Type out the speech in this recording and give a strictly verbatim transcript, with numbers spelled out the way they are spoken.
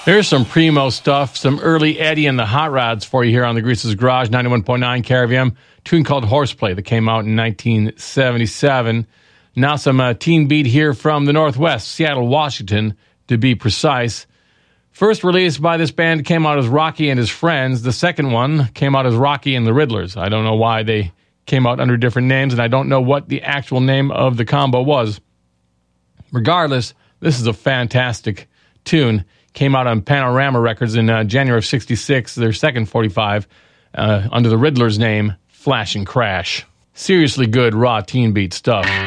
Here's some primo stuff, some early Eddie and the Hot Rods for you here on the Greaser's Garage, ninety-one point nine K R V M. Tune called Horseplay that came out in nineteen seventy-seven. Now some uh, teen beat here from the Northwest, Seattle, Washington, to be precise. First released by this band came out as Rocky and His Friends. The second one came out as Rocky and the Riddlers. I don't know why they came out under different names, and I don't know what the actual name of the combo was. Regardless, this is a fantastic tune. Came out on Panorama Records in uh, January of sixty-six, their second forty-five, uh, under the Riddler's name, Flash and Crash. Seriously good raw teen beat stuff.